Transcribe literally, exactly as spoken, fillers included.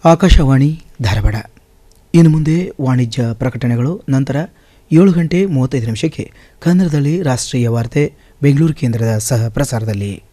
ಆಕಾಶವಾಣಿ ಧಾರವಾಡ. ಇನ್ನು ಮುಂದೆ ವಾಣಿಜ್ಯ ಪ್ರಕಟಣೆಗಳು. ನಂತರ ಏಳು ಗಂಟೆ ಮೂವತ್ತೈದು ನಿಮಿಷಕ್ಕೆ ಕನ್ನಡದಲ್ಲಿ ರಾಷ್ಟ್ರೀಯ ವಾರ್ತೆ ಬೆಂಗಳೂರು ಕೇಂದ್ರದ ಸಹ ಪ್ರಸಾರದಲ್ಲಿ.